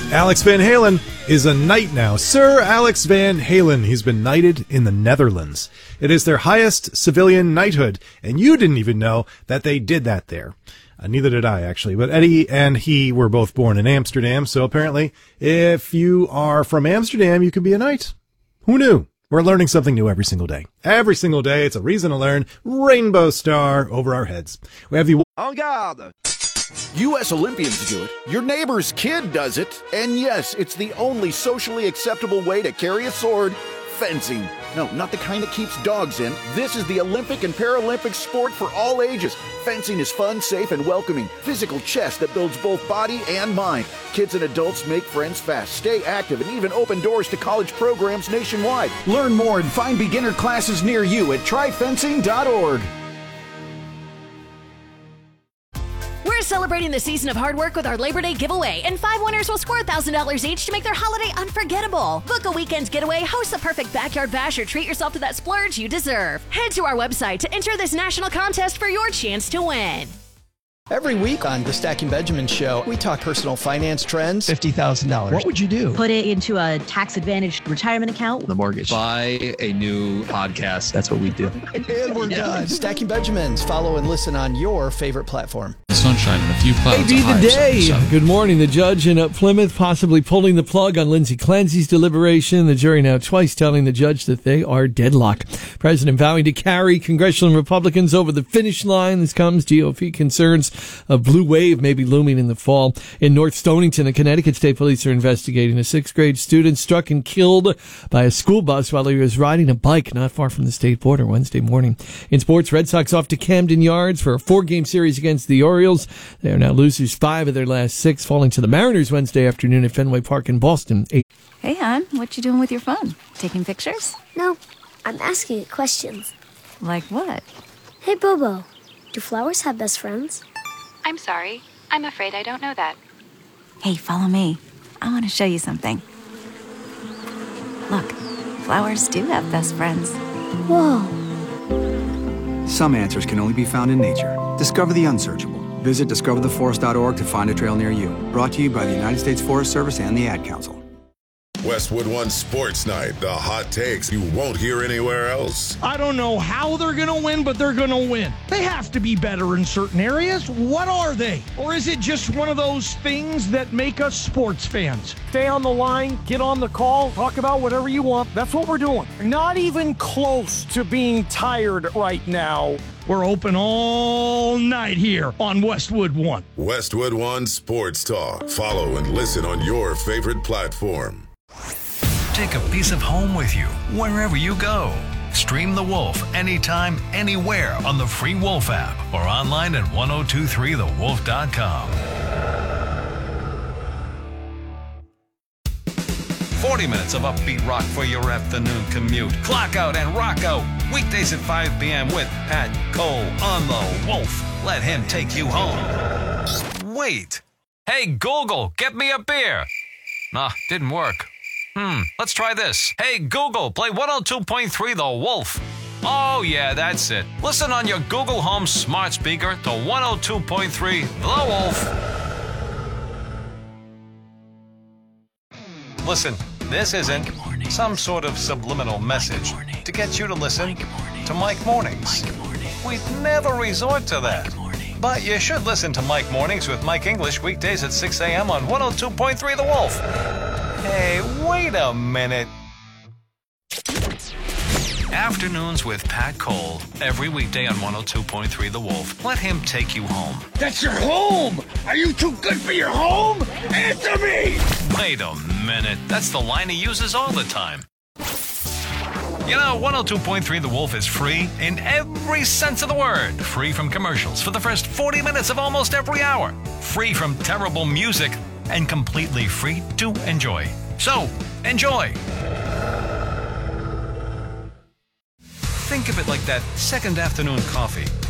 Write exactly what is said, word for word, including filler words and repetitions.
Alex Van Halen is a knight now. Sir Alex Van Halen. He's been knighted in the Netherlands. It is their highest civilian knighthood, and you didn't even know that they did that there. Uh, neither did I, actually. But Eddie and he were both born in Amsterdam, so apparently if you are from Amsterdam, you can be a knight. Who knew? We're learning something new every single day. Every single day, it's a reason to learn. Rainbow Star over our heads. We have the... En garde! U S Olympians do it, your neighbor's kid does it, and yes, it's the only socially acceptable way to carry a sword, fencing. No, not the kind that keeps dogs in. This is the Olympic and Paralympic sport for all ages. Fencing is fun, safe, and welcoming. Physical chess that builds both body and mind. Kids and adults make friends fast, stay active, and even open doors to college programs nationwide. Learn more and find beginner classes near you at try fencing dot org. We're celebrating the season of hard work with our Labor Day giveaway, and five winners will score one thousand dollars each to make their holiday unforgettable. Book a weekend getaway, host the perfect backyard bash, or treat yourself to that splurge you deserve. Head to our website to enter this national contest for your chance to win. Every week on the Stacking Benjamin Show, we talk personal finance trends. fifty thousand dollars. What would you do? Put it into a tax-advantaged retirement account. The mortgage. Buy a new podcast. That's what we do. And we're yeah. done. Stacking Benjamins. Follow and listen on your favorite platform. Sunshine and a few clouds. Maybe the day. Good morning. The judge in Plymouth possibly pulling the plug on Lindsay Clancy's deliberation. The jury now twice telling the judge that they are deadlocked. President vowing to carry congressional Republicans over the finish line. This comes G O P concerns a blue wave may be looming in the fall. In North Stonington, the Connecticut State Police are investigating a sixth grade student struck and killed by a school bus while he was riding a bike not far from the state border Wednesday morning. In sports, Red Sox off to Camden Yards for a four-game series against the Orioles. They are now losers five of their last six, falling to the Mariners Wednesday afternoon at Fenway Park in Boston. Eight. Hey, hon, what you doing with your phone? Taking pictures? No, I'm asking it questions. Like what? Hey, Bobo, do flowers have best friends? I'm sorry. I'm afraid I don't know that. Hey, follow me. I want to show you something. Look, flowers do have best friends. Whoa. Some answers can only be found in nature. Discover the unsearchable. Visit discover the forest dot org to find a trail near you. Brought to you by the United States Forest Service and the Ad Council. Westwood One Sports Night. The hot takes you won't hear anywhere else. I don't know how they're going to win, but they're going to win. They have to be better in certain areas. What are they? Or is it just one of those things that make us sports fans? Stay on the line, get on the call, talk about whatever you want. That's what we're doing. Not even close to being tired right now. We're open all night here on Westwood One. Westwood One Sports Talk. Follow and listen on your favorite platform. Take a piece of home with you wherever you go. Stream The Wolf anytime, anywhere on the free Wolf app or online at ten twenty-three the wolf dot com. forty minutes of upbeat rock for your afternoon commute. Clock out and rock out. Weekdays at five p.m. with Pat Cole on The Wolf. Let him take you home. Wait. Hey, Google, get me a beer. Nah, didn't work. Hmm, let's try this. Hey, Google, play one oh two point three The Wolf. Oh, yeah, that's it. Listen on your Google Home smart speaker to one oh two point three The Wolf. Listen, this isn't some sort of subliminal message to get you to listen to Mike Mornings. We'd never resort to that. But you should listen to Mike Mornings with Mike English weekdays at six a.m. on one oh two point three The Wolf. Hey, wait a minute. Afternoons with Pat Cole, every weekday on one oh two point three The Wolf. Let him take you home. That's your home! Are you too good for your home? Answer me! Wait a minute. That's the line he uses all the time. You know, one oh two point three The Wolf is free in every sense of the word. Free from commercials for the first forty minutes of almost every hour. Free from terrible music. And completely free to enjoy. So, enjoy! Think of it like that second afternoon coffee